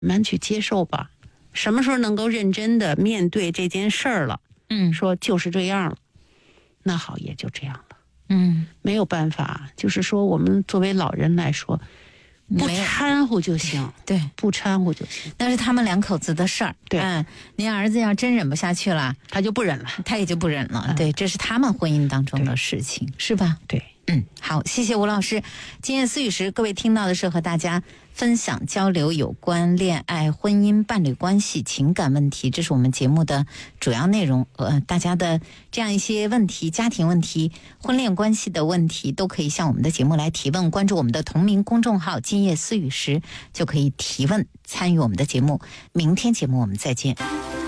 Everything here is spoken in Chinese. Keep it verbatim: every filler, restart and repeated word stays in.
慢慢去接受吧。什么时候能够认真的面对这件事儿了？ 嗯， 说就是这样了，那好，也就这样了。 嗯， 没有办法，就是说我们作为老人来说，不掺和就行， 对， 不掺和就行。 那是他们两口子的事儿。 对， 嗯，您儿子要真忍不下去了， 他就不忍了， 他也就不忍了。 嗯、 对，这是他们婚姻当中的事情，是吧？ 对。 嗯，好，谢谢吴老师。今夜思雨时，各位听到的是和大家分享交流有关恋爱、婚姻、伴侣关系、情感问题，这是我们节目的主要内容。呃，大家的这样一些问题，家庭问题、婚恋关系的问题，都可以向我们的节目来提问。关注我们的同名公众号“今夜思雨时”，就可以提问参与我们的节目。明天节目我们再见。